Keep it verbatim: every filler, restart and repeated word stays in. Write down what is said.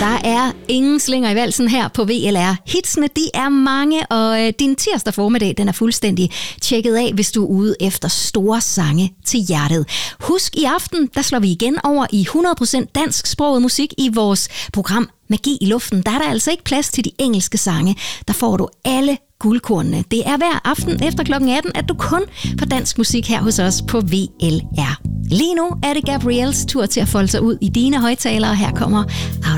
Der er ingen slinger i valsen her på V L R. Hitsene, de er mange, og din tirsdag formiddag, den er fuldstændig tjekket af, hvis du er ude efter store sange til hjertet. Husk, i aften, der slår vi igen over i hundrede procent dansksproget musik i vores program Magi i luften. Der er der altså ikke plads til de engelske sange. Der får du alle guldkornene. Det er hver aften efter klokken atten, at du kun får dansk musik her hos os på V L R. Lige nu er det Gabrielles tur til at folde sig ud i dine højttalere. Her kommer